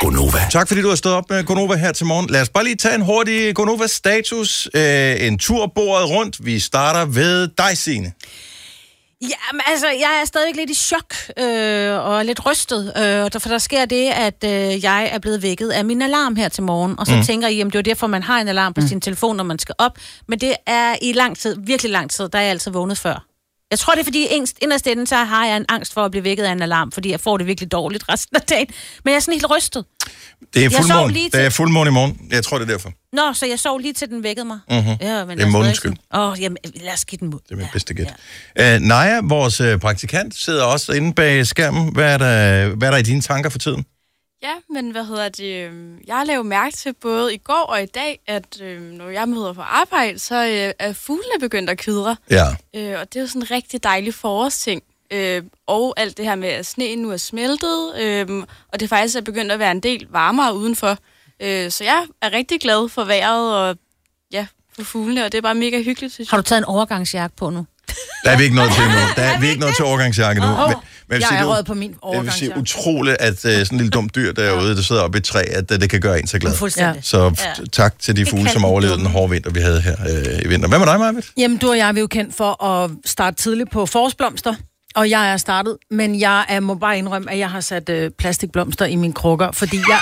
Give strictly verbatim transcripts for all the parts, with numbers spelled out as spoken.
Gonova. Tak fordi du har stået op med Gonova her til morgen. Lad os bare lige tage en hurtig Gonova-status. Øh, en tur bordet rundt. Vi starter ved dig, Signe. Ja, men altså, jeg er stadig lidt i chok øh, og er lidt rystet, øh, for der sker det, at øh, jeg er blevet vækket af min alarm her til morgen, og så mm. tænker jeg, jamen det er jo derfor, man har en alarm på mm. sin telefon, når man skal op, men det er i lang tid, virkelig lang tid, der er jeg altså vågnet før. Jeg tror, det er fordi, inderst inden, så har jeg en angst for at blive vækket af en alarm, fordi jeg får det virkelig dårligt resten af dagen. Men jeg er sådan helt rystet. Det er fuldmåne. Til... Det er fuldmåne i morgen. Jeg tror, det er derfor. Nå, så jeg sov lige til den vækkede mig. Mm-hmm. Ja, men det er månens skyld. Åh, oh, jamen, lad os give den mod. Det er mit ja. bedste gæt. Ja. Uh, Naja, vores uh, praktikant, sidder også inde bag skærmen. Hvad er, der, hvad er der i dine tanker for tiden? Ja, men hvad hedder det? Jeg har lavet mærke til både i går og i dag, at øh, når jeg møder på arbejde, så øh, er fuglene begyndt at kvidre. Ja. Øh, og det er jo sådan en rigtig dejlig forårsting. Øh, og alt det her med, at sneen nu er smeltet, øh, og det faktisk er begyndt at være en del varmere udenfor. Øh, så jeg er rigtig glad for vejret og ja, for fuglene, og det er bare mega hyggeligt, synes jeg. Har du taget en overgangsjakke på nu? Der er vi ikke noget til nu. Der er vi ikke noget til overgangsjakke nu. Oh, men, men jeg sige, er røget på min overgangsjakke. Det vil sige utroligt, at uh, sådan en lille dumt dyr derude, der sidder oppe i et træ, at uh, det kan gøre en så glad. Ja. Så f- tak til de fugle, som overlevede den hårde vinter, vi havde her uh, i vinter. Hvad med dig, Marvitt? Jamen, du og jeg er jo kendt for at starte tidligt på forårsblomster. Og jeg er startet, men jeg er, må bare indrømme, at jeg har sat øh, plastikblomster i mine krukker, fordi jeg...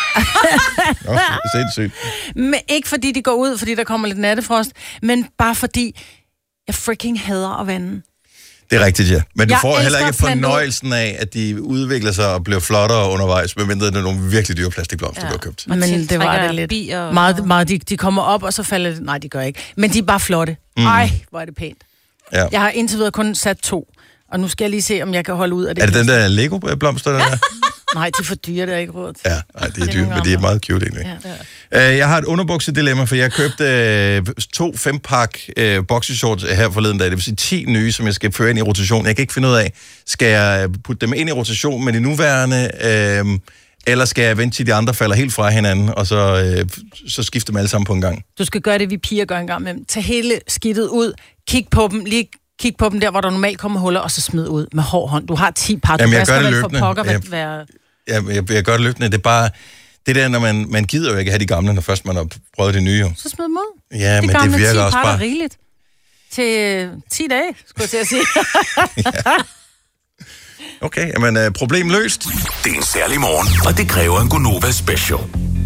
Nå, sindssygt. Men ikke fordi de går ud, fordi der kommer lidt nattefrost, men bare fordi jeg freaking hader at vande. Det er rigtigt, ja. Men du jeg får heller ikke fornøjelsen ud. af, at de udvikler sig og bliver flottere undervejs, medmindre det er nogle virkelig dyre plastikblomster, ja. du har købt. Men det var det lidt. Og... Meget, meget, de, de kommer op, og så falder det... Nej, de gør ikke. Men de er bare flotte. Mm. Ej, hvor er det pænt. Ja. Jeg har indtil videre kun sat to. Og nu skal jeg lige se, om jeg kan holde ud af det. Er det den der Lego-blomster, der er? Nej, de er for dyre, det er ikke råd. Ja, nej, de er dyre, men de er meget cute egentlig. Ja. Uh, jeg har et underbuksedilemma, for jeg købte uh, to fempak uh, boxershorts her forleden dag. Det vil sige ti nye, som jeg skal føre ind i rotation. Jeg kan ikke finde ud af, skal jeg putte dem ind i rotation med de nuværende, uh, eller skal jeg vente til de andre falder helt fra hinanden, og så, uh, så skifte dem alle sammen på en gang? Du skal gøre det, vi piger gør en gang med dem. Tag hele skidtet ud, kig på dem, lige kig på dem der, hvor der normalt kommer huller, og så smid ud med hård hånd. Du har ti par, du Jamen, jeg gør det løbende. For pokker, jeg, være... jeg, jeg, jeg gør det løbende. Det er bare... Det der, når man, man gider jo ikke have de gamle, når først man har prøvet det nye. Jo. Så smid dem ud. Ja, de men det virker også bare... De rigeligt. Til ti dage, skulle jeg til at sige. Ja. Okay, jamen problem løst. Det er en særlig morgen, og det kræver en Gonova special.